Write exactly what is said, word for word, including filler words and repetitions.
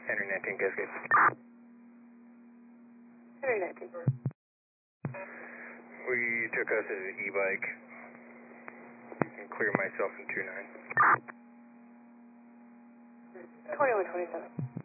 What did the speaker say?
Henry nineteen, Cascade. Henry nineteen. We took us as an e-bike. You can clear myself in two nine. twenty-one twenty-seven.